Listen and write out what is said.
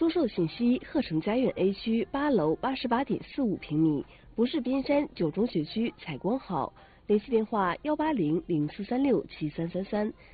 出售信息：鹤城家苑 A 区8楼88.45平米，不是边山9中学区采光好。联系电话：180-0436-7333